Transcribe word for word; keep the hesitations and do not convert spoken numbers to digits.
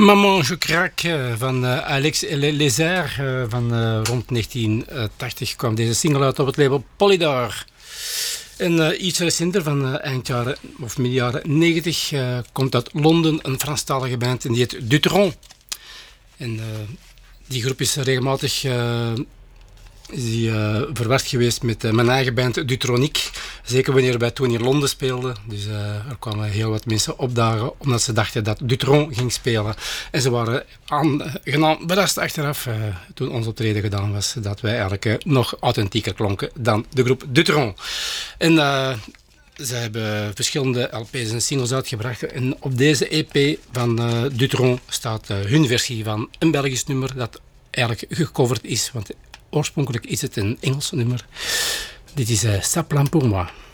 Maman je craque van uh, Alex Lézard uh, van uh, rond negentien tachtig kwam deze single uit op het label Polydor. En uh, iets recenter, van uh, eind jaren of midden jaren negentig, uh, komt uit Londen een Franstalige band en die heet Dutron. En uh, die groep is regelmatig uh, is die, uh, verward geweest met uh, mijn eigen band Dutronique. Zeker wanneer wij toen in Londen speelden. Dus uh, er kwamen heel wat mensen opdagen omdat ze dachten dat Dutron ging spelen. En ze waren aangenaam verrast achteraf uh, toen ons optreden gedaan was. Dat wij eigenlijk uh, nog authentieker klonken dan de groep Dutron. En uh, ze hebben verschillende L P's en singles uitgebracht. En op deze E P van uh, Dutron staat uh, hun versie van een Belgisch nummer dat eigenlijk gecoverd is. Want oorspronkelijk is het een Engels nummer. Dit is uh, Ça plane pour moi.